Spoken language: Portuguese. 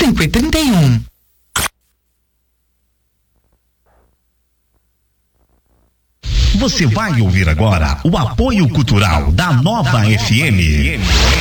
5h31. Você vai ouvir agora o apoio cultural da Nova FM.